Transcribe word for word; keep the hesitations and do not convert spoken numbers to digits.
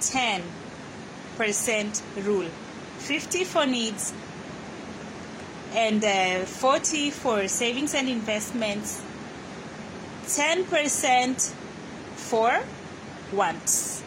ten percent rule. fifty for needs and uh, forty for savings and investments, ten percent for wants.